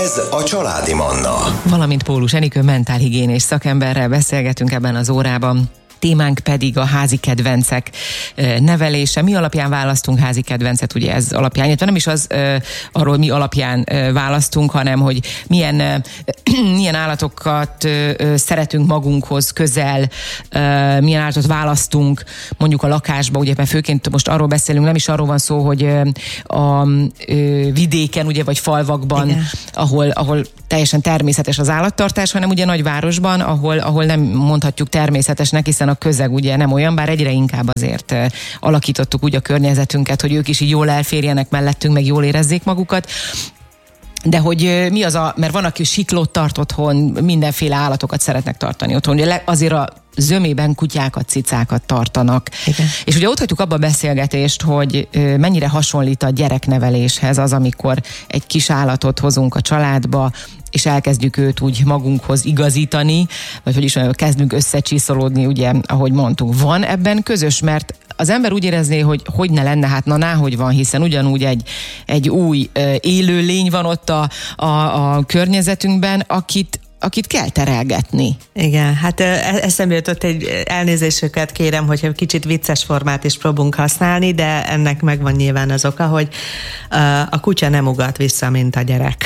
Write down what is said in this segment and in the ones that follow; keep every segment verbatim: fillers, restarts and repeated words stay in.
Ez a Családi Manna. Valamint Pólus Enikő mentálhigiénés szakemberrel beszélgetünk ebben az órában. Témánk pedig a házi kedvencek nevelése. Mi alapján választunk házi kedvencet, ugye ez alapján, illetve nem is az arról mi alapján választunk, hanem hogy milyen, milyen állatokat szeretünk magunkhoz közel, milyen állatot választunk mondjuk a lakásba, ugye mert főként most arról beszélünk, nem is arról van szó, hogy a vidéken, ugye, vagy falvakban, ahol, ahol teljesen természetes az állattartás, hanem ugye nagyvárosban, ahol, ahol nem mondhatjuk természetesnek, hiszen a közeg ugye nem olyan, bár egyre inkább azért alakítottuk úgy a környezetünket, hogy ők is így jól elférjenek mellettünk, meg jól érezzék magukat. De hogy mi az a, mert van, aki siklót tart otthon, mindenféle állatokat szeretnek tartani otthon. Ugye azért a zömében kutyákat, cicákat tartanak. Igen. És ugye ott hagytuk abba a beszélgetést, hogy mennyire hasonlít a gyerekneveléshez az, amikor egy kis állatot hozunk a családba, és elkezdjük őt úgy magunkhoz igazítani, vagy hogy is kezdünk összecsiszolódni, ugye, ahogy mondtuk. Van ebben közös, mert az ember úgy érezné, hogy hogy ne lenne, hát na, náhogy van, hiszen ugyanúgy egy, egy új élő lény van ott a, a, a környezetünkben, akit akit kell terelgetni. Igen, hát eszembe jutott egy elnézésüket kérem, hogyha kicsit vicces formát is próbunk használni, de ennek megvan nyilván az oka, hogy a kutya nem ugat vissza, mint a gyerek.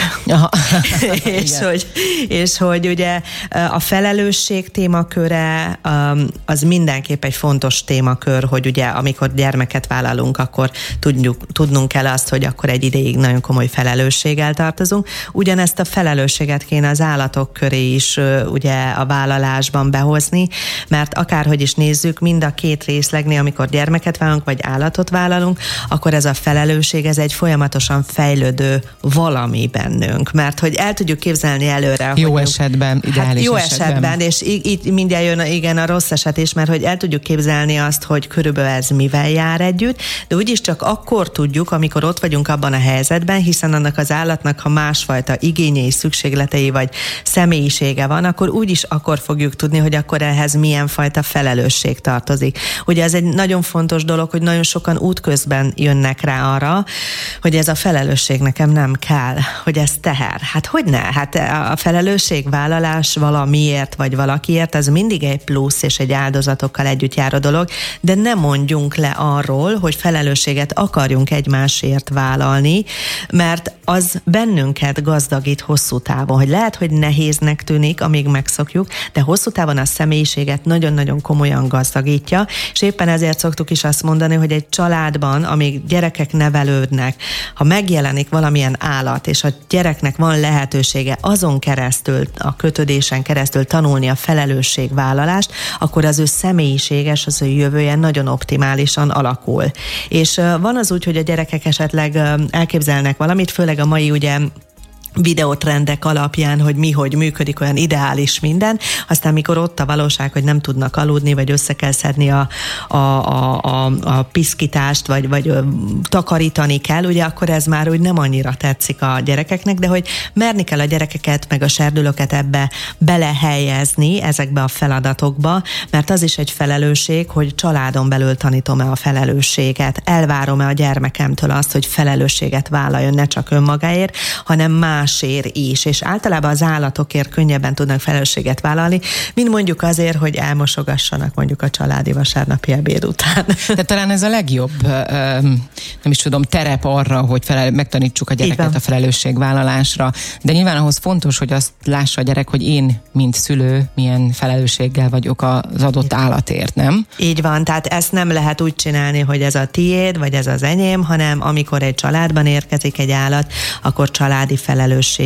és, hogy, és hogy ugye a felelősség témaköre az mindenképp egy fontos témakör, hogy ugye amikor gyermeket vállalunk, akkor tudjuk, tudnunk kell azt, hogy akkor egy ideig nagyon komoly felelősséggel tartozunk. Ugyanezt a felelősséget kéne az állatok köré is ugye a vállalásban behozni, mert akárhogy is nézzük, mind a két részlegnél, amikor gyermeket vállalunk, vagy állatot vállalunk, akkor ez a felelősség, ez egy folyamatosan fejlődő valami bennünk, mert hogy el tudjuk képzelni előre. Jó hogy esetben, ideális hát jó esetben. esetben, és itt mindjárt jön igen a rossz eset is, mert hogy el tudjuk képzelni azt, hogy körülbelül ez mivel jár együtt, de úgyis csak akkor tudjuk, amikor ott vagyunk abban a helyzetben, hiszen annak az állatnak, ha másfajta igényei, szükségletei, vagy személyisége van, akkor úgyis akkor fogjuk tudni, hogy akkor ehhez milyen fajta felelősség tartozik. Ugye ez egy nagyon fontos dolog, hogy nagyon sokan útközben jönnek rá arra, hogy ez a felelősség nekem nem kell, hogy ez teher. Hát hogy ne? Hát a felelősségvállalás valamiért, vagy valakiért, az mindig egy plusz és egy áldozatokkal együtt járó dolog, de ne mondjunk le arról, hogy felelősséget akarjunk egymásért vállalni, mert az bennünket gazdagít hosszú távon, hogy lehet, hogy nehéznek tűnik, amíg megszokjuk, de hosszú távon a személyiséget nagyon-nagyon komolyan gazdagítja, és éppen ezért szoktuk is azt mondani, hogy egy családban, amíg gyerekek nevelődnek, ha megjelenik valamilyen állat, és a gyereknek van lehetősége azon keresztül, a kötődésen keresztül tanulni a felelősségvállalást, akkor az ő személyiséges, az ő jövője nagyon optimálisan alakul. És van az úgy, hogy a gyerekek esetleg elképzelnek valamit, főleg a mai ugye videótrendek alapján, hogy mi, hogy működik, olyan ideális minden, aztán mikor ott a valóság, hogy nem tudnak aludni, vagy össze kell szedni a, a, a, a, a piszkítást, vagy, vagy ö, takarítani kell, ugye akkor ez már úgy nem annyira tetszik a gyerekeknek, de hogy merni kell a gyerekeket, meg a serdülőket ebbe belehelyezni, ezekbe a feladatokba, mert az is egy felelősség, hogy családon belül tanítom-e a felelősséget, elvárom-e a gyermekemtől azt, hogy felelősséget vállaljon, ne csak önmagáért, hanem más másért is, és általában az állatokért könnyebben tudnak felelősséget vállalni, mint mondjuk azért, hogy elmosogassanak mondjuk a családi vasárnapi ebéd után. De talán ez a legjobb, nem is tudom, terep arra, hogy felel, megtanítsuk a gyereket a felelősségvállalásra, de nyilván ahhoz fontos, hogy azt lássa a gyerek, hogy én, mint szülő, milyen felelősséggel vagyok az adott állatért, nem? Így van, tehát ezt nem lehet úgy csinálni, hogy ez a tiéd, vagy ez az enyém, hanem amikor egy családban érkezik egy állat, akkor családi felelősség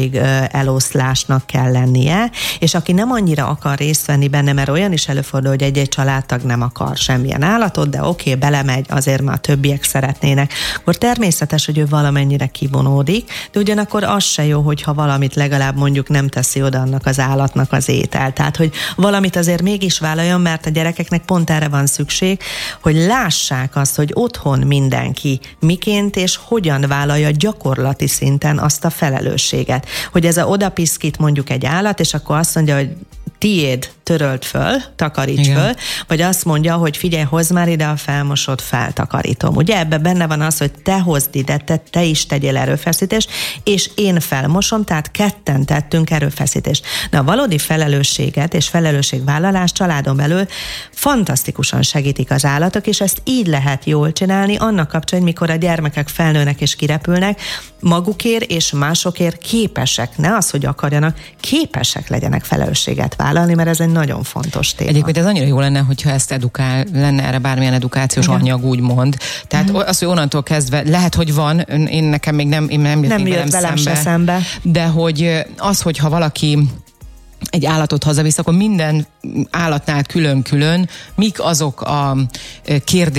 eloszlásnak kell lennie, és aki nem annyira akar részt venni benne, mert olyan is előfordul, hogy egy-egy családtag nem akar semmilyen állatot, de oké, okay, belemegy, azért már a többiek szeretnének, akkor természetes, hogy ő valamennyire kivonódik, de ugyanakkor az se jó, hogyha valamit legalább mondjuk nem teszi oda annak az állatnak az étel. Tehát, hogy valamit azért mégis vállaljon, mert a gyerekeknek pont erre van szükség, hogy lássák azt, hogy otthon mindenki miként és hogyan vállalja gyakorlati szinten azt a felelősséget. Hogy ez a odapiszkít mondjuk egy állat, és akkor azt mondja, hogy tiéd, töröld föl, takaríts Igen. föl, vagy azt mondja, hogy figyelj, hozd már ide a felmosott, feltakarítom. Ugye ebben benne van az, hogy te hozd ide, te, te is tegyél erőfeszítést, és én felmosom, tehát ketten tettünk erőfeszítést. Na, a valódi felelősséget és felelősségvállalást családon belül fantasztikusan segítik az állatok, és ezt így lehet jól csinálni annak kapcsán, hogy mikor a gyermekek felnőnek és kirepülnek, magukért és másokért képesek, ne az, hogy akarjanak, képesek legyenek felelősséget vállalni, mert ez egy nagyon fontos téma. Egyébként ez annyira jó lenne, hogyha ezt edukál, lenne erre bármilyen edukációs Igen. anyag, úgymond. Tehát uh-huh. az, hogy onnantól kezdve, lehet, hogy van, én nekem még nem, én nem, nem jött velem szembe, se szembe. De hogy az, hogyha valaki egy állatot hazavisz, akkor minden állatnál külön-külön, mik azok a kérdések,